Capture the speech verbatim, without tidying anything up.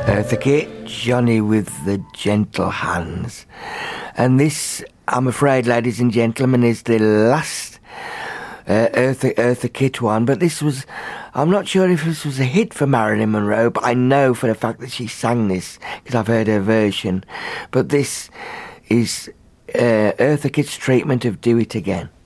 Eartha Kitt, Johnny with the Gentle Hands. And this, I'm afraid, ladies and gentlemen, is the last uh, Eartha, Eartha Kitt one. But this was, I'm not sure if this was a hit for Marilyn Monroe, but I know for the fact that she sang this because I've heard her version. But this is uh, Eartha Kitt's treatment of Do It Again.